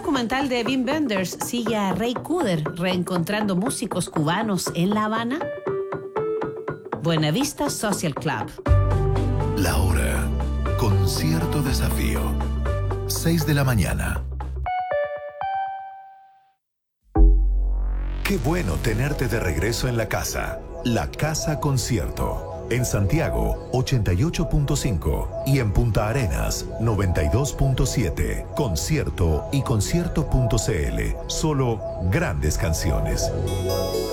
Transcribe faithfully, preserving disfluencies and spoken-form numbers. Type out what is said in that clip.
documental de Wim Wenders sigue a Ray Cooder reencontrando músicos cubanos en La Habana? Buenavista Social Club. La hora. Concierto Desafío. seis de la mañana. Qué bueno tenerte de regreso en la casa. La Casa Concierto. En Santiago, ochenta y ocho punto cinco. Y en Punta Arenas, noventa y dos punto siete. Concierto y concierto punto c l. Solo grandes canciones.